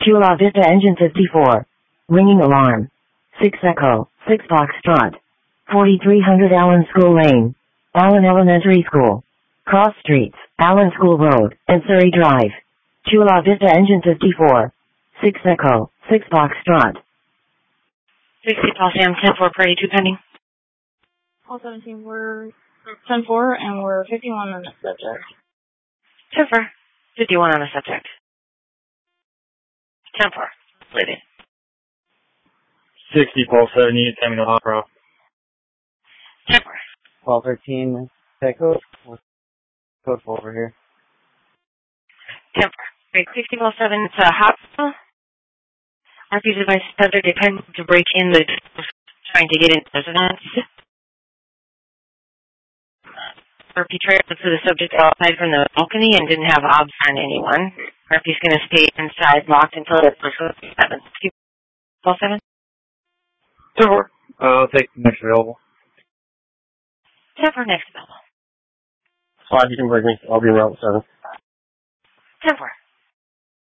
Chula Vista Engine 54. Ringing alarm. 6 Echo, 6 Foxtrot. 4300 Allen School Lane. Allen Elementary School. Cross Streets, Allen School Road, and Surrey Drive. Chula Vista Engine 54. 6 Echo, 6 Foxtrot. 60 Paul Sam, 10-4, Party 2 pending. All 17, we're 10-4, and we're 51 on the subject. 10-4, 51 on the subject. 10-4, leaving. 60 Paul 70, coming to Hopro. 10-4. 1213, Echo, code 4 over here. 10-4. Great, 60 Paul 7 to Hopro. RP's advice subject attempting to break in the trying to get into residence. RP trailed to the subject outside from the balcony and didn't have obs on anyone. RP's going to stay inside locked until the person 7. 60 Paul 7. 10-4. I'll take the next available. 10-4 next available. 5, you can break me. I'll be around 7. 10-4.